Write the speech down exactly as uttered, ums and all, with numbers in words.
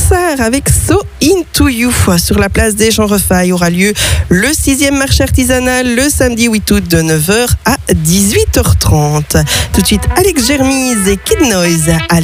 Pulsar avec So Into You sur la place des Jean Refaille aura lieu le sixième marché artisanal le samedi huit août de neuf heures à dix-huit heures trente. Tout de suite, Alex Germise et Kid Noise.